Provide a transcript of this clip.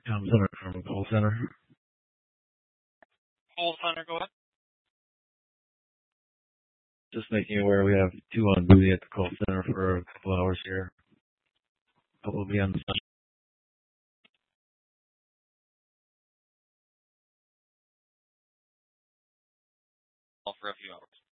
I'm Center from call center. Call center, go ahead. Just making you aware we have two on duty at the call center for a couple hours here. A couple will be on the sun. Call for a few hours.